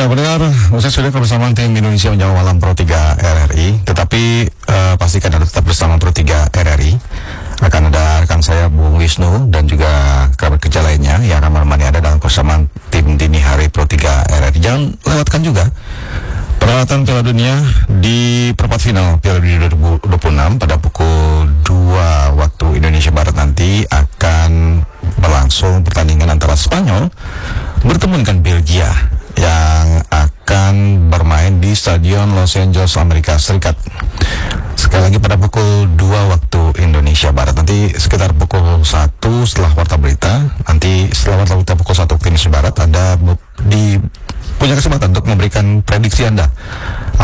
Ya benar, usai sudah kebersamaan tim Indonesia menjawab malam Pro 3 RRI. Tetapi pastikan Anda tetap bersama Pro 3 RRI. Akan ada rekan saya Bung Wisnu dan juga kerabat kerja lainnya yang akan menemani Anda dalam persamaan tim dini hari Pro 3 RRI. Jangan lewatkan juga peralatan Piala Dunia di perempat final Piala Dunia 2026 pada pukul 2 waktu Indonesia Barat nanti akan berlangsung pertandingan antara Spanyol bertemu dengan Belgia yang akan bermain di Stadion Los Angeles, Amerika Serikat. Sekali lagi pada pukul 2 waktu Indonesia Barat. Nanti sekitar pukul 1 setelah warta berita. Nanti setelah warta berita pukul 1 waktu Indonesia Barat, Anda punya kesempatan untuk memberikan prediksi Anda